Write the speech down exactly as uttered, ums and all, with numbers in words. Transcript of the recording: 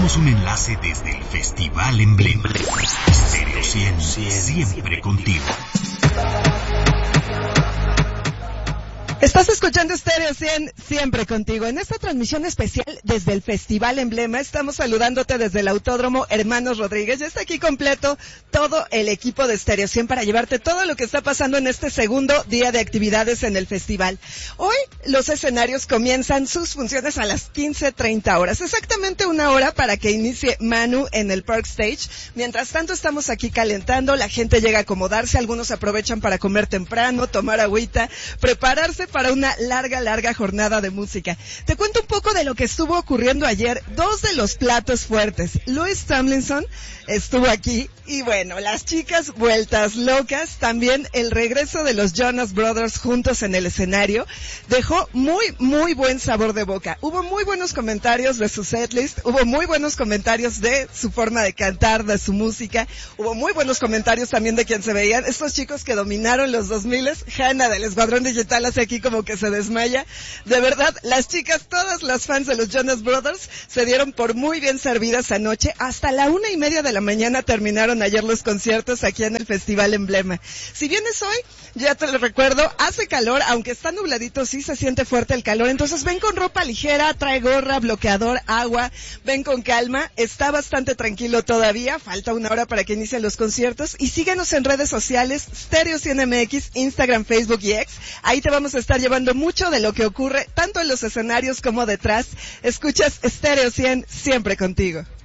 tenemos un enlace desde el Festival Emblema. Stereo cien, siempre contigo. Estás escuchando Stereo cien, siempre contigo. En esta transmisión especial desde el Festival Emblema, estamos saludándote desde el Autódromo Hermanos Rodríguez. Ya está aquí completo todo el equipo de Stereo cien para llevarte todo lo que está pasando en este segundo día de actividades en el festival. Hoy los escenarios comienzan sus funciones a las quince treinta horas, exactamente una hora para que inicie Manu en el Park Stage. Mientras tanto estamos aquí calentando, la gente llega a acomodarse, algunos aprovechan para comer temprano, tomar agüita, prepararse para una larga, larga jornada de música. Te cuento un poco de lo que estuvo ocurriendo ayer. Dos de los platos fuertes. Louis Tomlinson estuvo aquí y bueno, las chicas vueltas locas. También el regreso de los Jonas Brothers juntos en el escenario dejó muy, muy buen sabor de boca. Hubo muy buenos comentarios de su setlist, hubo muy buenos comentarios de su forma de cantar, de su música, hubo muy buenos comentarios también de quien se veían. Estos chicos que dominaron los dos miles, Hannah del Escuadrón Digital hace aquí como que se desmaya. De verdad, las chicas, todas las fans de los Jonas Brothers, se dieron por muy bien servidas anoche. Hasta la una y media de la mañana terminaron ayer los conciertos aquí en el Festival Emblema. Si vienes hoy, ya te lo recuerdo, hace calor, aunque está nubladito, sí se siente fuerte el calor. Entonces ven con ropa ligera, trae gorra, bloqueador, agua, ven con calma. Está bastante tranquilo todavía, falta una hora para que inicien los conciertos. Y síguenos en redes sociales, Stereo cien M X, Instagram, Facebook y X. Ahí te vamos a estar llevando mucho de lo que ocurre, tanto en los escenarios como detrás. Escuchas Stereo cien, siempre contigo.